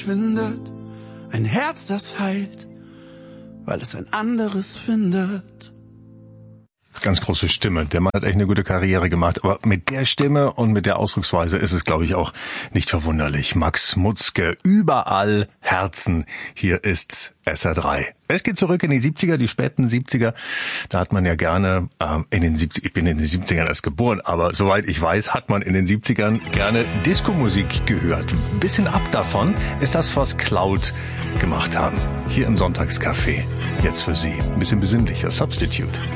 verschwindet. Ein Herz, das heilt, weil es ein anderes findet. Ganz große Stimme. Der Mann hat echt eine gute Karriere gemacht. Aber mit der Stimme und mit der Ausdrucksweise ist es, glaube ich, auch nicht verwunderlich. Max Mutzke, überall Herzen. Hier ist SR3. Es geht zurück in die 70er, die späten 70er. Da hat man ja gerne ich bin in den 70ern erst geboren, aber soweit ich weiß, hat man in den 70ern gerne Disco-Musik gehört. Ein bisschen ab davon ist das, was Cloud gemacht haben. Hier im Sonntagscafé. Jetzt für Sie. Ein bisschen besinnlicher. Substitute.